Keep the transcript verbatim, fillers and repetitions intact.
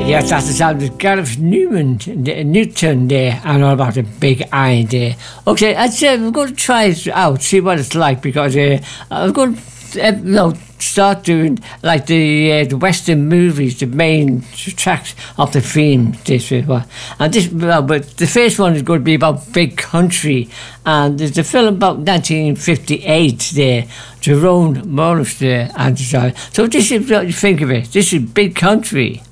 Yes, that's the sound of Gareth Newman, Newton there, and all about the big iron there. Okay, I'd say we're going to try it out, see what it's like, because uh, I'm going to uh, you know, start doing like the uh, the Western movies, the main tracks of the theme. This is what, and this, well, but the first one is going to be about big country, and there's a film about nineteen fifty-eight there, Jerome Morris there, and so. So this is what you think of it. This is big country.